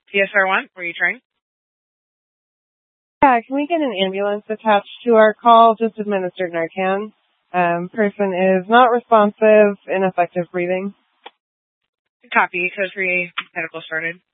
PSR1, were you trying? Yeah, can we get an ambulance attached to our call? Just administered Narcan. Person is not responsive, ineffective breathing. Copy, code 3, medical started.